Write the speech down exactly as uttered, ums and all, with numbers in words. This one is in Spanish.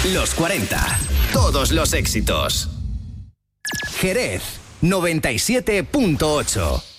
Los cuarenta. Todos los éxitos. Jerez noventa y siete punto ocho.